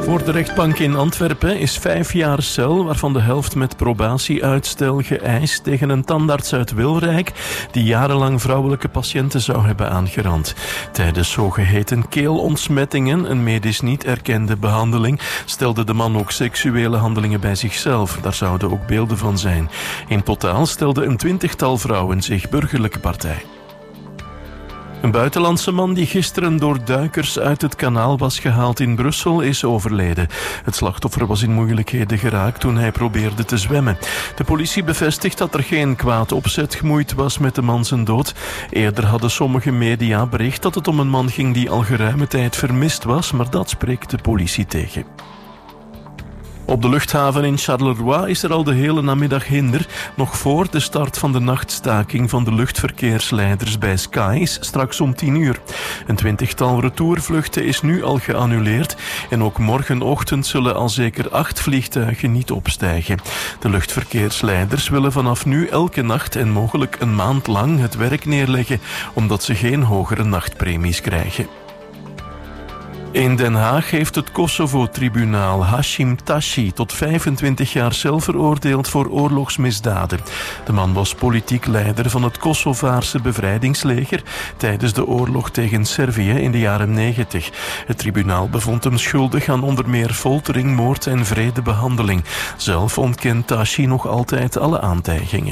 Voor de rechtbank in Antwerpen is 5 jaar cel, waarvan de helft met probatieuitstel geëist tegen een tandarts uit Wilrijk die jarenlang vrouwelijke patiënten zou hebben aangerand. Tijdens zogeheten keelontsmettingen, een medisch niet erkende behandeling, stelde de man ook seksuele handelingen bij zichzelf. Daar zouden ook beelden van zijn. In totaal stelde een 20-tal vrouwen zich burgerlijke partij. Een buitenlandse man die gisteren door duikers uit het kanaal was gehaald in Brussel is overleden. Het slachtoffer was in moeilijkheden geraakt toen hij probeerde te zwemmen. De politie bevestigt dat er geen kwaad opzet gemoeid was met de man zijn dood. Eerder hadden sommige media bericht dat het om een man ging die al geruime tijd vermist was, maar dat spreekt de politie tegen. Op de luchthaven in Charleroi is er al de hele namiddag hinder, nog voor de start van de nachtstaking van de luchtverkeersleiders bij Skies, straks om 10 uur. Een 20-tal retourvluchten is nu al geannuleerd en ook morgenochtend zullen al zeker 8 vliegtuigen niet opstijgen. De luchtverkeersleiders willen vanaf nu elke nacht en mogelijk een maand lang het werk neerleggen, omdat ze geen hogere nachtpremies krijgen. In Den Haag heeft het Kosovo-tribunaal Hashim Thaçi tot 25 jaar cel veroordeeld voor oorlogsmisdaden. De man was politiek leider van het Kosovaarse bevrijdingsleger tijdens de oorlog tegen Servië in de jaren 90. Het tribunaal bevond hem schuldig aan onder meer foltering, moord en wrede behandeling. Zelf ontkent Thaçi nog altijd alle aantijgingen.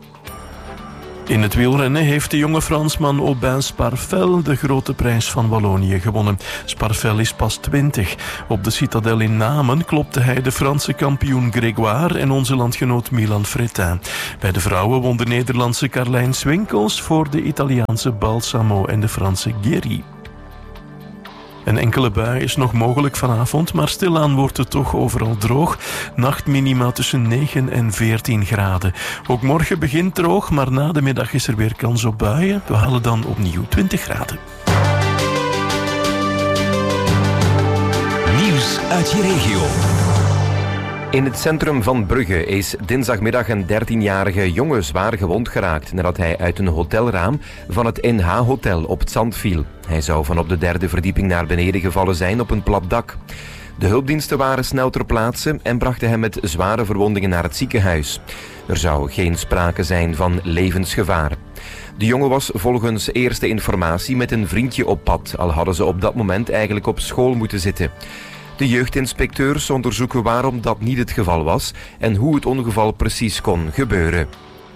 In het wielrennen heeft de jonge Fransman Aubin Sparfel de grote prijs van Wallonië gewonnen. Sparfel is pas 20. Op de Citadel in Namen klopte hij de Franse kampioen Grégoire en onze landgenoot Milan Fretin. Bij de vrouwen won de Nederlandse Carlijn Swinkels voor de Italiaanse Balsamo en de Franse Guéry. Een enkele bui is nog mogelijk vanavond, maar stilaan wordt het toch overal droog. Nachtminima tussen 9 en 14 graden. Ook morgen begint droog, maar na de middag is er weer kans op buien. We halen dan opnieuw 20 graden. Nieuws uit je regio. In het centrum van Brugge is dinsdagmiddag een 13-jarige jongen zwaar gewond geraakt nadat hij uit een hotelraam van het NH-hotel op het zand viel. Hij zou van op de 3e verdieping naar beneden gevallen zijn op een plat dak. De hulpdiensten waren snel ter plaatse en brachten hem met zware verwondingen naar het ziekenhuis. Er zou geen sprake zijn van levensgevaar. De jongen was volgens eerste informatie met een vriendje op pad, al hadden ze op dat moment eigenlijk op school moeten zitten. De jeugdinspecteurs onderzoeken waarom dat niet het geval was en hoe het ongeval precies kon gebeuren.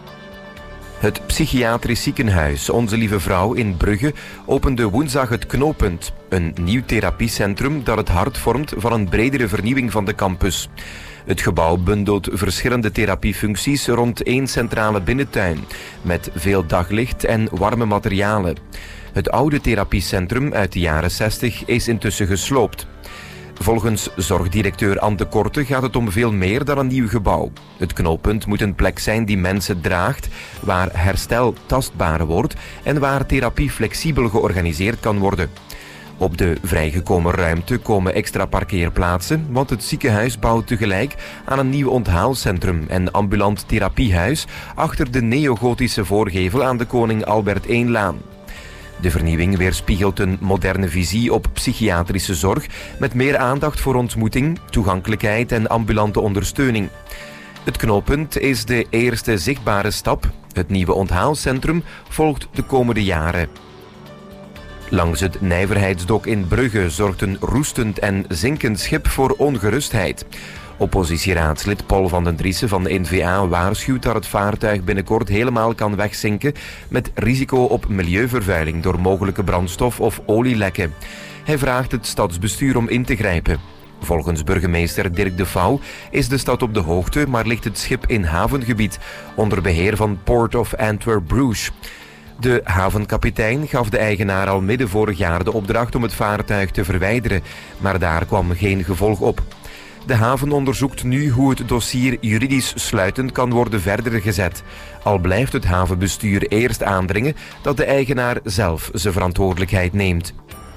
Het psychiatrisch ziekenhuis Onze Lieve Vrouw in Brugge opende woensdag het Knooppunt, een nieuw therapiecentrum dat het hart vormt van een bredere vernieuwing van de campus. Het gebouw bundelt verschillende therapiefuncties rond één centrale binnentuin, met veel daglicht en warme materialen. Het oude therapiecentrum uit de jaren 60 is intussen gesloopt. Volgens zorgdirecteur Ante Korte gaat het om veel meer dan een nieuw gebouw. Het knooppunt moet een plek zijn die mensen draagt, waar herstel tastbaar wordt en waar therapie flexibel georganiseerd kan worden. Op de vrijgekomen ruimte komen extra parkeerplaatsen, want het ziekenhuis bouwt tegelijk aan een nieuw onthaalcentrum en ambulant therapiehuis achter de neogotische voorgevel aan de Koning Albert I-laan. De vernieuwing weerspiegelt een moderne visie op psychiatrische zorg met meer aandacht voor ontmoeting, toegankelijkheid en ambulante ondersteuning. Het knooppunt is de eerste zichtbare stap. Het nieuwe onthaalcentrum volgt de komende jaren. Langs het Nijverheidsdok in Brugge zorgt een roestend en zinkend schip voor ongerustheid. Oppositieraadslid Paul van den Driessen van de N-VA waarschuwt dat het vaartuig binnenkort helemaal kan wegzinken met risico op milieuvervuiling door mogelijke brandstof of olielekken. Hij vraagt het stadsbestuur om in te grijpen. Volgens burgemeester Dirk de Vouw is de stad op de hoogte, maar ligt het schip in havengebied onder beheer van Port of Antwerp-Bruges. De havenkapitein gaf de eigenaar al midden vorig jaar de opdracht om het vaartuig te verwijderen, maar daar kwam geen gevolg op. De haven onderzoekt nu hoe het dossier juridisch sluitend kan worden verder gezet. Al blijft het havenbestuur eerst aandringen dat de eigenaar zelf zijn verantwoordelijkheid neemt.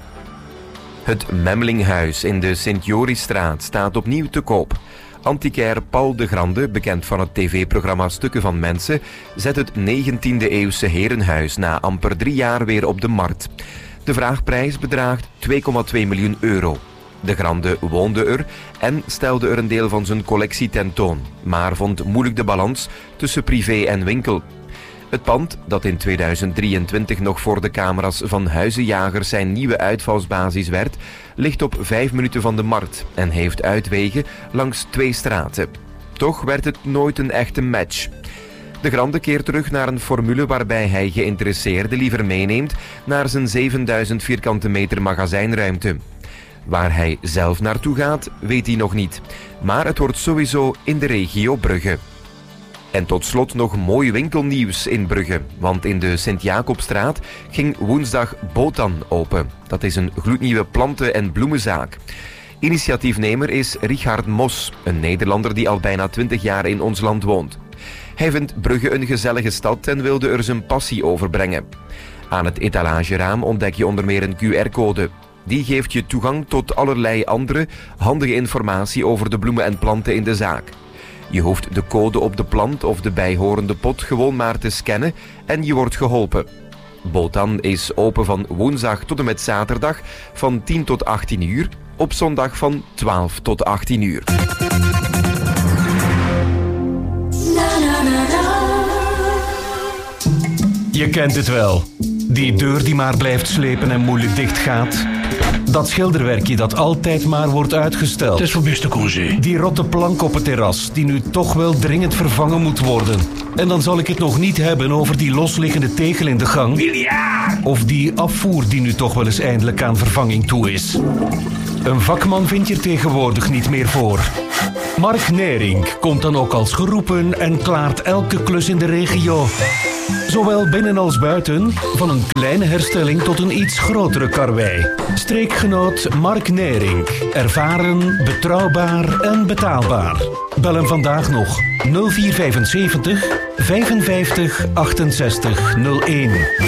Het Memlinghuis in de Sint-Jorisstraat staat opnieuw te koop. Antiquair Paul de Grande, bekend van het tv-programma Stukken van Mensen, zet het 19e-eeuwse herenhuis na amper 3 jaar weer op de markt. De vraagprijs bedraagt €2,2 miljoen. De Grande woonde er en stelde er een deel van zijn collectie tentoon, maar vond moeilijk de balans tussen privé en winkel. Het pand, dat in 2023 nog voor de camera's van Huizenjagers zijn nieuwe uitvalsbasis werd, ligt op 5 minuten van de markt en heeft uitwegen langs 2 straten. Toch werd het nooit een echte match. De Grande keert terug naar een formule waarbij hij geïnteresseerden liever meeneemt naar zijn 7000 vierkante meter magazijnruimte. Waar hij zelf naartoe gaat, weet hij nog niet. Maar het wordt sowieso in de regio Brugge. En tot slot nog mooi winkelnieuws in Brugge. Want in de Sint-Jacobstraat ging woensdag Botan open. Dat is een gloednieuwe planten- en bloemenzaak. Initiatiefnemer is Richard Mos, een Nederlander die al bijna 20 jaar in ons land woont. Hij vindt Brugge een gezellige stad en wilde er zijn passie overbrengen. Aan het etalageraam ontdek je onder meer een QR-code. Die geeft je toegang tot allerlei andere handige informatie over de bloemen en planten in de zaak. Je hoeft de code op de plant of de bijhorende pot gewoon maar te scannen en je wordt geholpen. Botan is open van woensdag tot en met zaterdag van 10 tot 18 uur, op zondag van 12 tot 18 uur. Je kent het wel. Die deur die maar blijft slepen en moeilijk dicht gaat. Dat schilderwerkje dat altijd maar wordt uitgesteld. Het is voor beste congé. Die rotte plank op het terras die nu toch wel dringend vervangen moet worden. En dan zal ik het nog niet hebben over die losliggende tegel in de gang. Miljard! Of die afvoer die nu toch wel eens eindelijk aan vervanging toe is. Een vakman vind je er tegenwoordig niet meer voor. Mark Nering komt dan ook als geroepen en klaart elke klus in de regio. Zowel binnen als buiten, van een kleine herstelling tot een iets grotere karwei. Streekgenoot Mark Nering. Ervaren, betrouwbaar en betaalbaar. Bel hem vandaag nog 0475 55 68 01.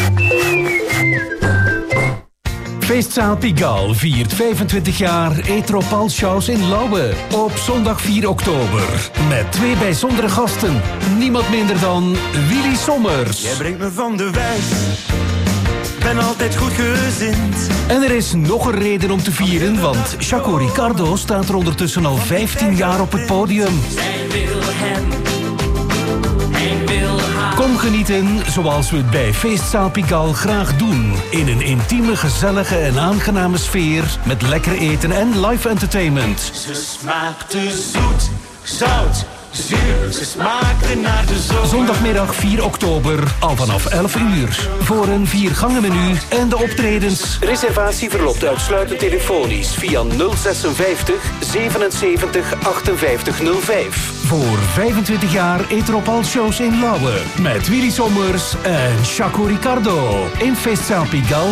Feestzaal Pigalle viert 25 jaar Etropalshows in Lauwe op zondag 4 oktober. Met 2 bijzondere gasten. Niemand minder dan Willy Sommers. Jij brengt me van de wijs, ben altijd goed gezind. En er is nog een reden om te vieren, want Chaco Ricardo staat er ondertussen al 15 jaar op het podium. Zij wil hem, hij wil haar. Kom genieten zoals we het bij Feestzaal Pigalle graag doen. In een intieme, gezellige en aangename sfeer met lekker eten en live entertainment. Ze smaakte zoet, zout, zuur. Ze smaakte naar de zomer. Zondagmiddag 4 oktober, al vanaf 11 uur. Voor een 4-gangen-menu en de optredens. Reservatie verloopt uitsluitend telefonisch via 056 77 58 05. Voor 25 jaar Etropal-shows in Lauwe. Met Willy Sommers en Chaco Ricardo. In Feestzaal Pigalle.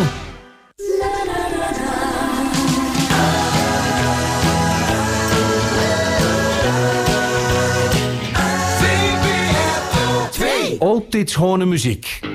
Altijd schone muziek.